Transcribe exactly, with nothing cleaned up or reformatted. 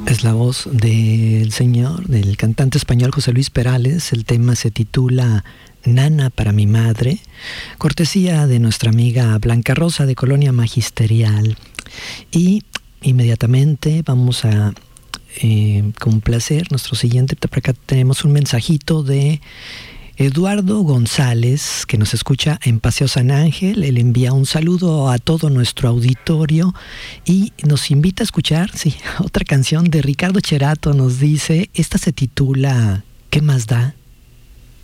Es la voz del señor, del cantante español José Luis Perales. El tema se titula Nana para mi madre, cortesía de nuestra amiga Blanca Rosa de Colonia Magisterial. Y inmediatamente vamos a eh, complacer nuestro siguiente. Por acá tenemos un mensajito de Eduardo González, que nos escucha en Paseo San Ángel. Él envía un saludo a todo nuestro auditorio y nos invita a escuchar, sí, otra canción de Ricardo Cherato. Nos dice, esta se titula ¿Qué más da?